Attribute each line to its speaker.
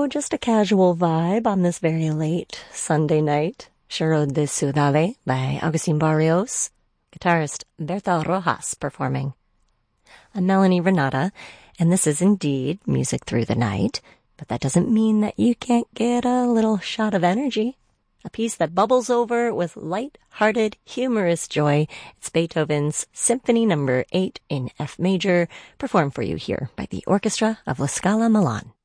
Speaker 1: just a casual vibe on this very late Sunday night. Choro de Ciudad by Agustin Barrios. Guitarist Berta Rojas performing. I'm Melanie Renata, and this is indeed Music Through the Night, but that doesn't mean that you can't get a little shot of energy. A piece that bubbles over with light-hearted, humorous joy. It's Beethoven's Symphony No. 8 in F major, performed for you here by the Orchestra of La Scala Milan.